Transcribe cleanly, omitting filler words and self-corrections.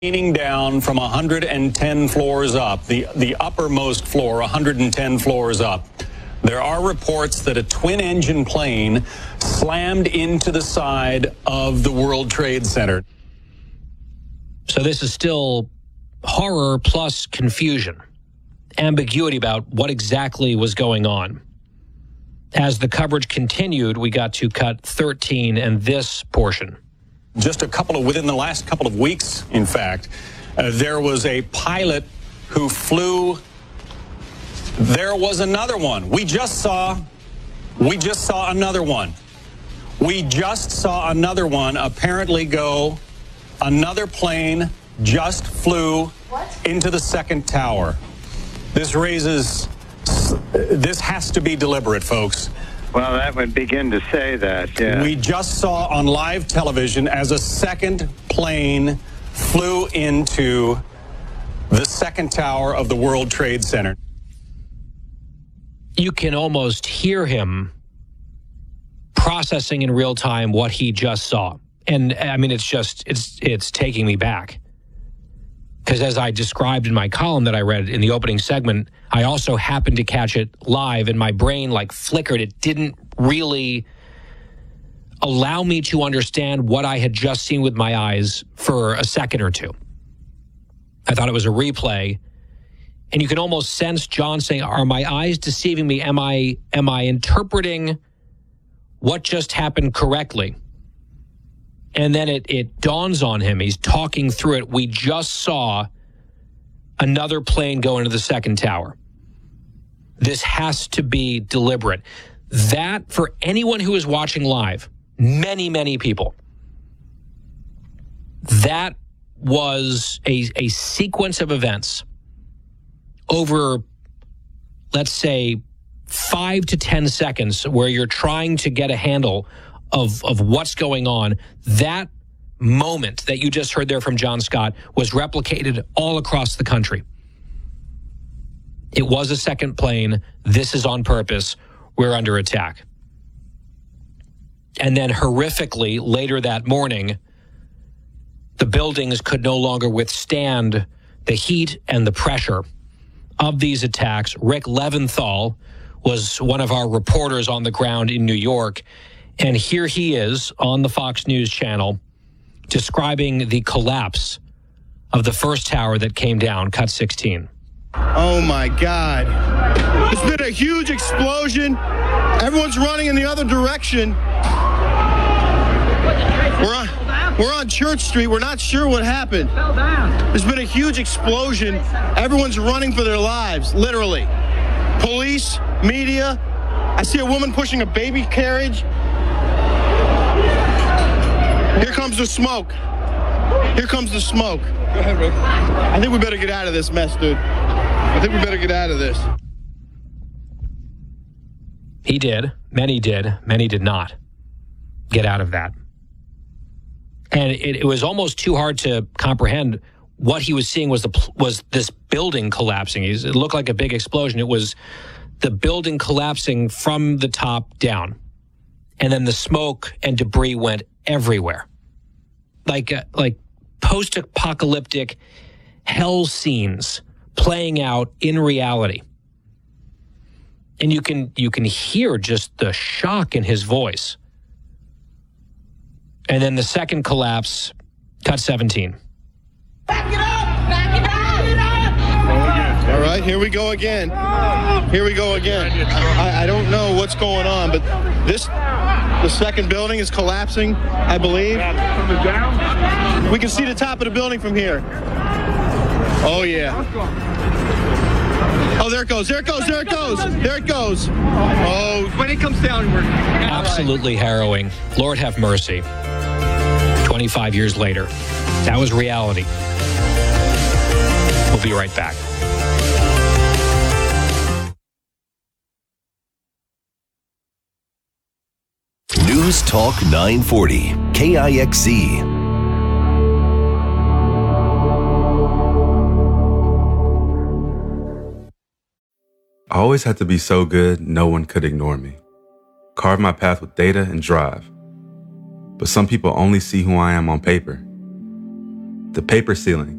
Raining down from 110 floors up, the uppermost floor, 110 floors up. There are reports that a twin-engine plane slammed into the side of the World Trade Center. So this is still horror plus confusion, ambiguity about what exactly was going on. As the coverage continued, we got to cut 13 and this portion. Just within the last couple of weeks, in fact, there was a pilot who flew. There was another one. We just saw another one. We just saw another one apparently go. Another plane just flew into the second tower. This has to be deliberate, folks. Well, that would begin to say that, yeah. We just saw on live television as a second plane flew into the second tower of the World Trade Center. You can almost hear him processing in real time what he just saw. And I mean, it's taking me back. Because as I described in my column that I read in the opening segment, I also happened to catch it live and my brain flickered. It didn't really allow me to understand what I had just seen with my eyes for a second or two. I thought it was a replay. And you can almost sense John saying, are my eyes deceiving me? Am I interpreting what just happened correctly? And then it dawns on him. He's talking through it. We just saw another plane go into the second tower. This has to be deliberate. That, for anyone who is watching live, many, many people, that was a sequence of events over, let's say, 5 to 10 seconds where you're trying to get a handle of what's going on. That moment that you just heard there from John Scott was replicated all across the country. It was a second plane. This is on purpose. We're under attack. And then horrifically, later that morning, the buildings could no longer withstand the heat and the pressure of these attacks. Rick Leventhal was one of our reporters on the ground in New York. And here he is on the Fox News channel describing the collapse of the first tower that came down, cut 16. Oh, my God. There's been a huge explosion. Everyone's running in the other direction. We're on Church Street. We're not sure what happened. There's been a huge explosion. Everyone's running for their lives, literally. Police, media. I see a woman pushing a baby carriage. Here comes the smoke. Here comes the smoke. Go ahead, Rick. I think we better get out of this mess, dude. I think we better get out of this. He did. Many did. Many did not get out of that. And it was almost too hard to comprehend. What he was seeing was this building collapsing. It looked like a big explosion. It was the building collapsing from the top down. And then the smoke and debris went everywhere. Like post-apocalyptic hell scenes playing out in reality. And you can hear just the shock in his voice. And then the second collapse, cut 17. Back it up! Back it up! Back it up! All right, here we go again. Here we go again. I don't know what's going on, but the second building is collapsing, I believe. We can see the top of the building from here. Oh, yeah. Oh, there it goes. There it goes. There it goes. There it goes. Oh, when it comes down, we're absolutely harrowing. Lord have mercy. 25 years later, that was reality. We'll be right back. News Talk 940, KIXZ. I always had to be so good, no one could ignore me. Carve my path with data and drive. But some people only see who I am on paper. The paper ceiling